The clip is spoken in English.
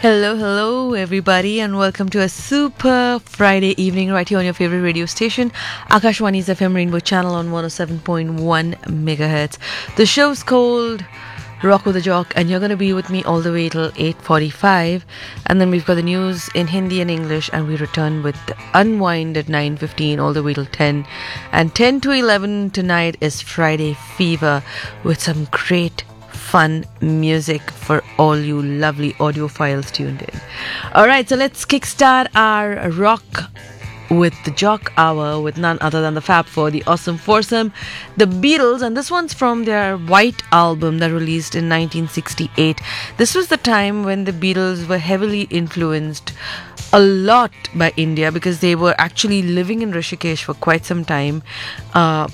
Hello, everybody, and welcome to a super Friday evening right here on your favorite radio station, Akashwani's FM Rainbow Channel on 107.1 megahertz. The show's called Rock with the Jock, and you're going to be with me all the way till 8:45, and then we've got the news in Hindi and English, and we return with Unwind at 9:15 all the way till 10, and 10 to 11 tonight is Friday Fever with some great fun music for all you lovely audiophiles tuned in. Alright, so let's kickstart our Rock with the Jock Hour with none other than the Fab Four, the Awesome Foursome, the Beatles, and this one's from their White album that released in 1968. This was the time when the Beatles were heavily influenced a lot by India because they were actually living in Rishikesh for quite some time.